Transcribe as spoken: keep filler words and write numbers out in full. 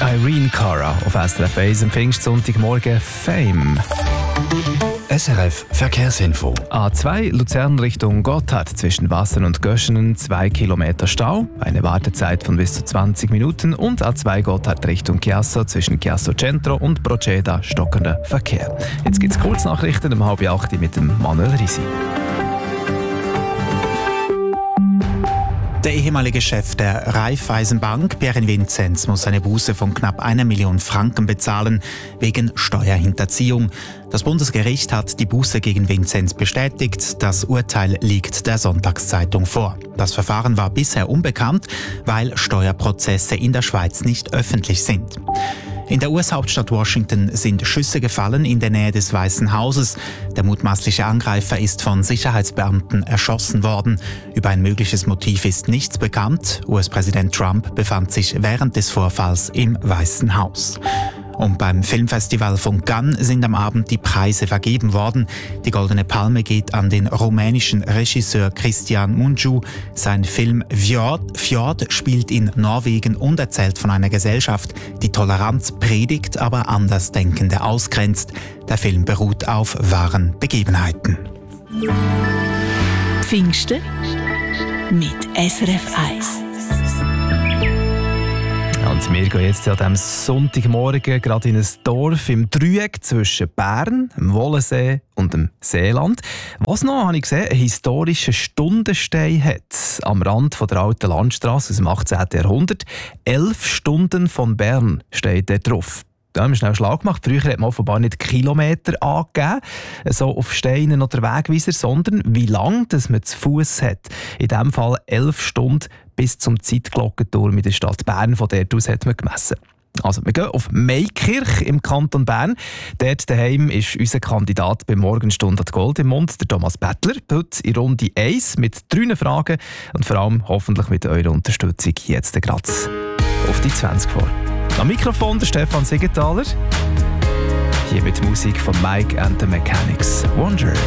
Irene Cara auf S R F eins am Pfingstsonntagmorgen Fame. S R F Verkehrsinfo. A zwei Luzern Richtung Gotthard zwischen Wassern und Göschenen zwei Kilometer Stau, eine Wartezeit von bis zu zwanzig Minuten und A zwei Gotthard Richtung Chiasso zwischen Chiasso Centro und Proceda stockender Verkehr. Jetzt gibt es Kurznachrichten um halb acht mit dem Manuel Risi. Der ehemalige Chef der Raiffeisenbank, Pierre Vinzenz, muss eine Buße von knapp einer Million Franken bezahlen, wegen Steuerhinterziehung. Das Bundesgericht hat die Buße gegen Vinzenz bestätigt. Das Urteil liegt der Sonntagszeitung vor. Das Verfahren war bisher unbekannt, weil Steuerprozesse in der Schweiz nicht öffentlich sind. In der U S-Hauptstadt Washington sind Schüsse gefallen in der Nähe des Weißen Hauses. Der mutmaßliche Angreifer ist von Sicherheitsbeamten erschossen worden. Über ein mögliches Motiv ist nichts bekannt. U S-Präsident Trump befand sich während des Vorfalls im Weißen Haus. Und beim Filmfestival von Cannes sind am Abend die Preise vergeben worden. Die Goldene Palme geht an den rumänischen Regisseur Cristian Mungiu. Sein Film Fjord, Fjord spielt in Norwegen und erzählt von einer Gesellschaft, die Toleranz predigt, aber Andersdenkende ausgrenzt. Der Film beruht auf wahren Begebenheiten. Pfingsten mit S R F eins. Und wir gehen jetzt an diesem Sonntagmorgen gerade in ein Dorf im Dreieck zwischen Bern, dem Wollensee und dem Seeland. Was noch, habe ich gesehen, einen historischen Stundenstein hat. Am Rand von der alten Landstrasse aus dem achtzehnten Jahrhundert. Elf Stunden von Bern steht dort drauf. Da haben wir schnell Schlag gemacht. Früher hat man offenbar nicht Kilometer angegeben, so auf Steinen oder Wegweiser, sondern wie lange dass man zu Fuß hat. In diesem Fall elf Stunden bis zum Zeitglockenturm in der Stadt Bern. Von dort aus hat man gemessen. Also, wir gehen auf Maikirch im Kanton Bern. Dort daheim ist unser Kandidat bei Morgenstunde hat Gold im Mund, der Thomas Bettler. Heute in Runde eins mit drei Fragen und vor allem hoffentlich mit eurer Unterstützung jetzt gerade auf die zwanzig vor. Am Mikrofon der Stefan Siegenthaler. Hier mit Musik von Mike and the Mechanics. Wonder.